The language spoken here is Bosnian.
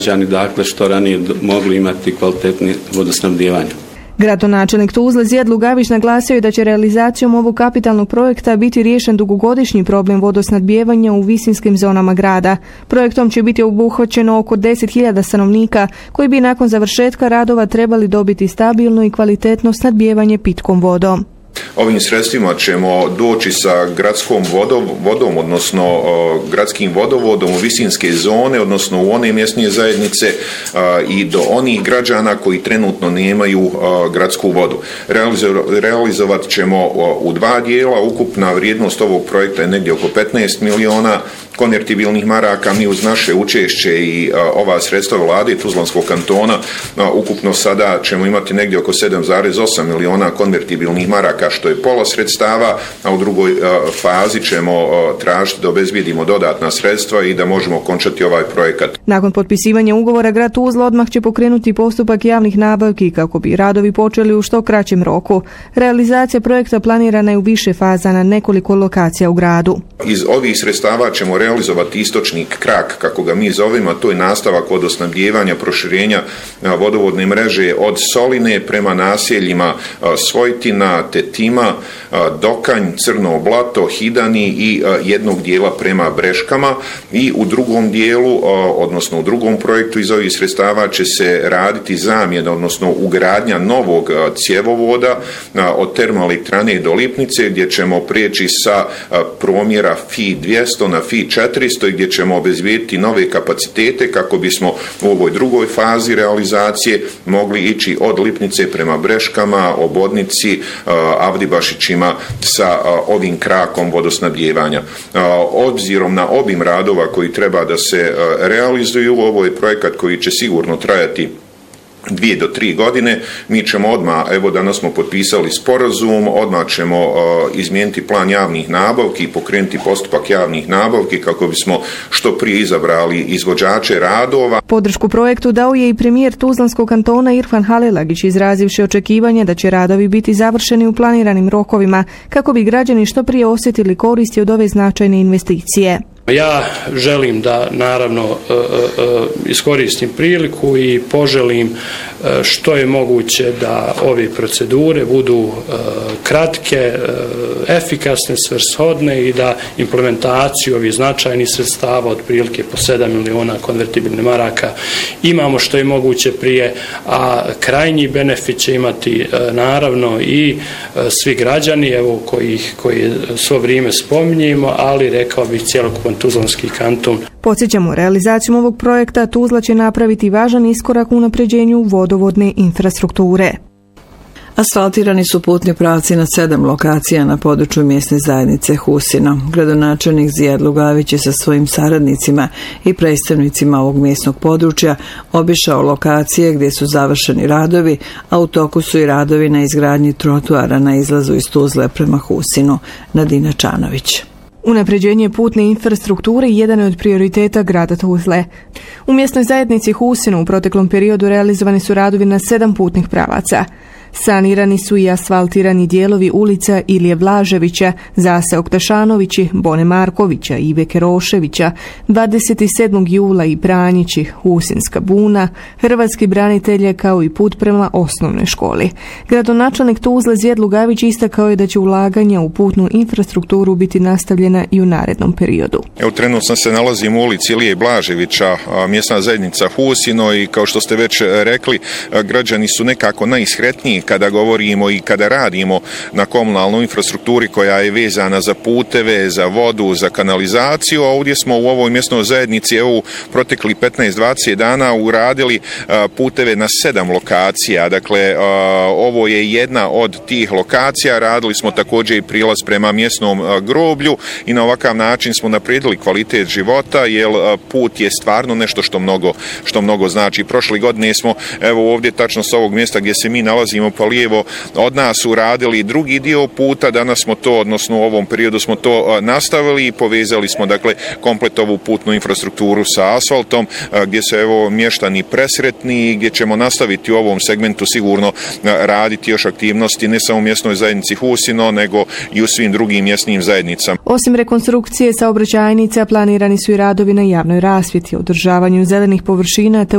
Dakle, što ranije mogli imati kvalitetni vodosnabdijevanje. Gradonačelnik Tuzle Zijad Lugavić naglasio je da će realizacijom ovog kapitalnog projekta biti riješen dugogodišnji problem vodosnabdijevanja u visinskim zonama grada. Projektom će biti obuhvaćeno oko 10.000 stanovnika koji bi nakon završetka radova trebali dobiti stabilno i kvalitetno snabdijevanje pitkom vodom. Ovim sredstvima ćemo doći sa gradskom vodom, odnosno gradskim vodovodom u visinske zone, odnosno u one mjesne zajednice i do onih građana koji trenutno nemaju gradsku vodu. Realizovat ćemo u dva dijela. Ukupna vrijednost ovog projekta je negdje oko 15 miliona konvertibilnih maraka. Mi uz naše učešće i ova sredstva vlade Tuzlanskog kantona ukupno sada ćemo imati negdje oko 7,8 miliona konvertibilnih maraka, što je pola sredstava, a u drugoj fazi ćemo tražiti da obezbijedimo dodatna sredstva i da možemo okončati ovaj projekat. Nakon potpisivanja ugovora, grad Tuzla odmah će pokrenuti postupak javnih nabavki kako bi radovi počeli u što kraćem roku. Realizacija projekta planirana je u više faza na nekoliko lokacija u gradu. Iz ovih sredstava ćemo realizovati istočni krak, kako ga mi zovemo, a to je nastavak vodosnabdijevanja, proširenja vodovodne mreže od Soline prema naseljima Svojtina, Tetima, Dokanj, Crno Blato, Hidani i jednog dijela prema Breškama. I u drugom dijelu, odnosno u drugom projektu iz ovih sredstava će se raditi zamjena, odnosno ugradnja novog cjevovoda od termoelektrane do Lipnice, gdje ćemo prijeći sa promjera FI 200 na FI 400 i gdje ćemo obezbijediti nove kapacitete kako bismo u ovoj drugoj fazi realizacije mogli ići od Lipnice prema Breškama, Obodnici, Avdibašićima sa ovim krakom vodosnabdijevanja. Obzirom na obim radova koji treba da se realizuju, ovo je projekat koji će sigurno trajati 2 do 3 godine. Mi ćemo odmah, evo danas smo potpisali sporazum, odmah ćemo izmijeniti plan javnih nabavki i pokrenuti postupak javnih nabavki kako bismo što prije izabrali izvođače radova. Podršku projektu dao je i premijer Tuzlanskog kantona Irfan Halilagić, izrazivši očekivanje da će radovi biti završeni u planiranim rokovima kako bi građani što prije osjetili koristi od ove značajne investicije. Ja želim da naravno iskoristim priliku i poželim što je moguće da ove procedure budu kratke, efikasne, svrshodne i da implementaciju ovih značajnih sredstava otprilike po 7 miliona konvertibilnih maraka imamo što je moguće prije, a krajnji benefit će imati naravno i svi građani, evo koji svo vrijeme spominjemo, ali rekao bih cjelokupan Tuzlanski kanton. Podsjećamo, realizacijom ovog projekta Tuzla će napraviti važan iskorak u unapređenju vodovodne infrastrukture. Asfaltirani su putni pravci na 7 lokacija na području mjesne zajednice Husino. Gradonačelnik Zijad Lugavić je sa svojim saradnicima i predstavnicima ovog mjesnog područja obišao lokacije gdje su završeni radovi, a u toku su i radovi na izgradnji trotoara na izlazu iz Tuzle prema Husinu. Nadina Čanović. Unapređenje putne infrastrukture jedan je od prioriteta grada Tuzle. U mjesnoj zajednici Husinu u proteklom periodu realizovani su radovi na 7 putnih pravaca. Sanirani su i asfaltirani dijelovi ulica Ilije Blaževića, Zase Oktašanovići, Bone Markovića, Ive Keroševića, 27. jula i Pranjići, Husinska buna, Hrvatski branitelje kao i put prema osnovnoj školi. Gradonačelnik Tuzle Zijad Lugavić istakao je da će ulaganja u putnu infrastrukturu biti nastavljena i u narednom periodu. Evo, trenutno se nalazimo u ulici Ilije Blaževića, mjesna zajednica Husino, i kao što ste već rekli, građani su nekako najisretniji kada govorimo i kada radimo na komunalnoj infrastrukturi koja je vezana za puteve, za vodu, za kanalizaciju. A ovdje smo u ovoj mjesnoj zajednici u protekli 15-20 dana uradili puteve na 7 lokacija. Dakle, ovo je jedna od tih lokacija. Radili smo također i prilaz prema mjesnom groblju i na ovakav način smo naprijedili kvalitet života, jer put je stvarno nešto što mnogo znači. Prošle godine smo, evo ovdje tačno s ovog mjesta gdje se mi nalazimo pa lijevo od nas, uradili drugi dio puta. Danas smo to, odnosno u ovom periodu smo to nastavili i povezali smo dakle komplet ovu putnu infrastrukturu sa asfaltom, gdje se evo mještani presretni, gdje ćemo nastaviti u ovom segmentu sigurno raditi još aktivnosti ne samo u mjesnoj zajednici Husino, nego i u svim drugim mjesnim zajednicama. Osim rekonstrukcije saobraćajnica, planirani su i radovi na javnoj rasvjeti, održavanju zelenih površina te